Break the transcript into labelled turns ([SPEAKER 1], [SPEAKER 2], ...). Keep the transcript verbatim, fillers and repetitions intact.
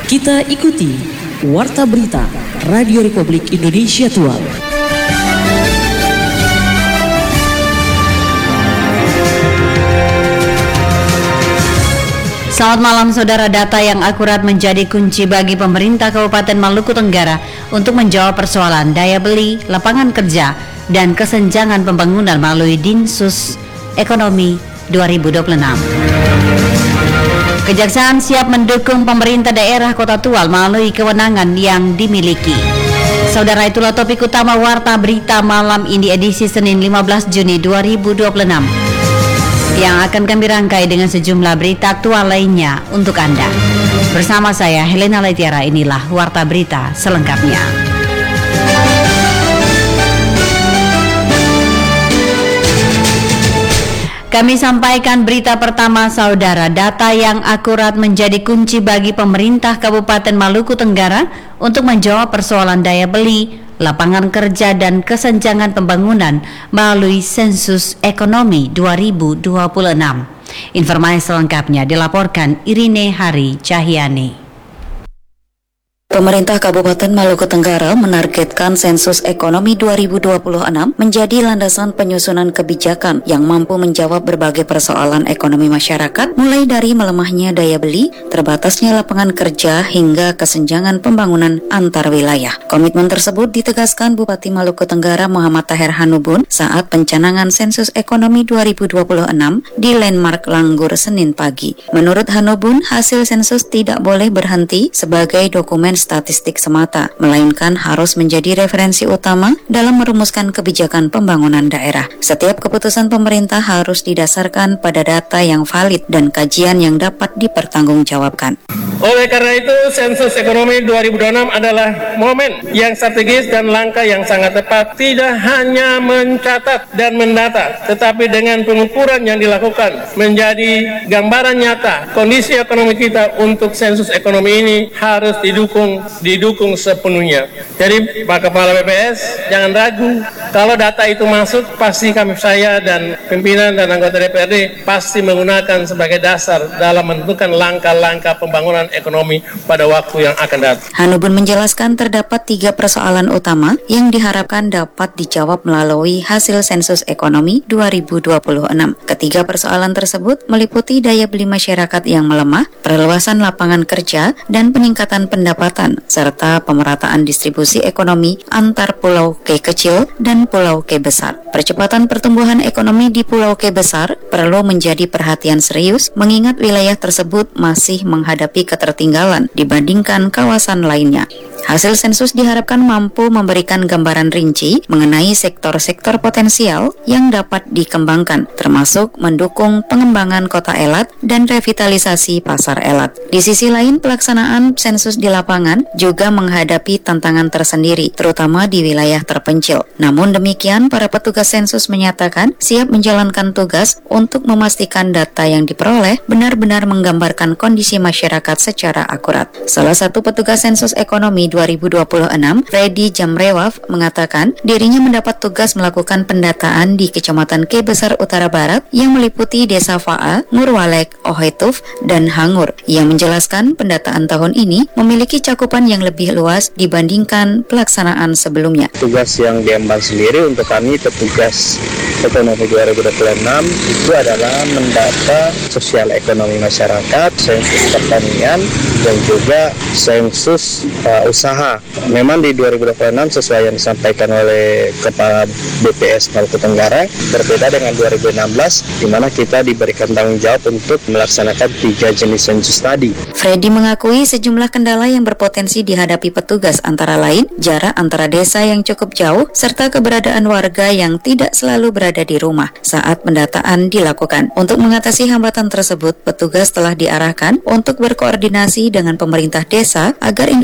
[SPEAKER 1] Kita ikuti Warta Berita Radio Republik Indonesia Tual.
[SPEAKER 2] Selamat malam saudara, data yang akurat menjadi kunci bagi pemerintah Kabupaten Maluku Tenggara untuk menjawab persoalan daya beli, lapangan kerja, dan kesenjangan pembangunan melalui Dinsus Ekonomi dua ribu dua puluh enam. Kejaksaan siap mendukung pemerintah daerah Kota Tual melalui kewenangan yang dimiliki. Saudara, itulah topik utama Warta Berita malam ini edisi Senin lima belas Juni dua ribu dua puluh enam yang akan kami rangkai dengan sejumlah berita aktual lainnya untuk Anda. Bersama saya Helena Letiara, inilah Warta Berita selengkapnya. Kami sampaikan berita pertama saudara, data yang akurat menjadi kunci bagi pemerintah Kabupaten Maluku Tenggara untuk menjawab persoalan daya beli, lapangan kerja, dan kesenjangan pembangunan melalui Sensus Ekonomi dua ribu dua puluh enam. Informasi selengkapnya dilaporkan Irine Hari Cahyani.
[SPEAKER 3] Pemerintah Kabupaten Maluku Tenggara menargetkan Sensus Ekonomi dua ribu dua puluh enam menjadi landasan penyusunan kebijakan yang mampu menjawab berbagai persoalan ekonomi masyarakat, mulai dari melemahnya daya beli, terbatasnya lapangan kerja, hingga kesenjangan pembangunan antar wilayah. Komitmen tersebut ditegaskan Bupati Maluku Tenggara Muhammad Taher Hanubun saat pencanangan Sensus Ekonomi dua ribu dua puluh enam di Landmark Langgur Senin pagi. Menurut Hanubun, hasil sensus tidak boleh berhenti sebagai dokumen statistik semata, melainkan harus menjadi referensi utama dalam merumuskan kebijakan pembangunan daerah. Setiap keputusan pemerintah harus didasarkan pada data yang valid dan kajian yang dapat dipertanggungjawabkan.
[SPEAKER 4] Oleh karena itu, Sensus Ekonomi dua ribu dua puluh enam adalah momen yang strategis dan langkah yang sangat tepat, tidak hanya mencatat dan mendata, tetapi dengan pengukuran yang dilakukan menjadi gambaran nyata kondisi ekonomi kita. Untuk sensus ekonomi ini harus didukung didukung sepenuhnya. Jadi Pak Kepala B P S, jangan ragu, kalau data itu masuk, pasti kami, saya dan pimpinan dan anggota D P R D pasti menggunakan sebagai dasar dalam menentukan langkah-langkah pembangunan ekonomi pada waktu yang akan datang.
[SPEAKER 3] Hanubun menjelaskan terdapat tiga persoalan utama yang diharapkan dapat dijawab melalui hasil sensus ekonomi dua ribu dua puluh enam. Ketiga persoalan tersebut meliputi daya beli masyarakat yang melemah, perluasan lapangan kerja, dan peningkatan pendapatan, serta pemerataan distribusi ekonomi antar Pulau K kecil dan Pulau K besar. Percepatan pertumbuhan ekonomi di Pulau K besar perlu menjadi perhatian serius, mengingat wilayah tersebut masih menghadapi ketertinggalan dibandingkan kawasan lainnya. Hasil sensus diharapkan mampu memberikan gambaran rinci mengenai sektor-sektor potensial yang dapat dikembangkan, termasuk mendukung pengembangan kota Elat dan revitalisasi pasar Elat. Di sisi lain, pelaksanaan sensus di lapangan juga menghadapi tantangan tersendiri, terutama di wilayah terpencil. Namun demikian, para petugas sensus menyatakan siap menjalankan tugas untuk memastikan data yang diperoleh benar-benar menggambarkan kondisi masyarakat secara akurat. Salah satu petugas sensus ekonomi dua ribu dua puluh enam, Freddy Jamrewaf, mengatakan dirinya mendapat tugas melakukan pendataan di Kecamatan K Besar Utara Barat yang meliputi Desa Fa'a, Ngurwalek, Ohetuf, dan Hangur. Ia menjelaskan pendataan tahun ini memiliki cakupan yang lebih luas dibandingkan pelaksanaan sebelumnya.
[SPEAKER 5] Tugas yang diemban sendiri untuk kami petugas ekonomi dua ribu dua puluh enam itu adalah mendata sosial ekonomi masyarakat, sensus pertanian, dan juga sensus uh, usaha. Memang di dua ribu dua puluh enam sesuai yang disampaikan oleh Kepala B P S Maluku Tenggara berbeda dengan dua ribu enam belas, di mana kita diberikan tanggung jawab untuk melaksanakan tiga jenis sensus tadi.
[SPEAKER 3] Freddy mengakui sejumlah kendala yang berpotensi dihadapi petugas, antara lain jarak antara desa yang cukup jauh serta keberadaan warga yang tidak selalu berada di rumah saat pendataan dilakukan. Untuk mengatasi hambatan tersebut, petugas telah diarahkan untuk berkoordinasi dengan pemerintah desa agar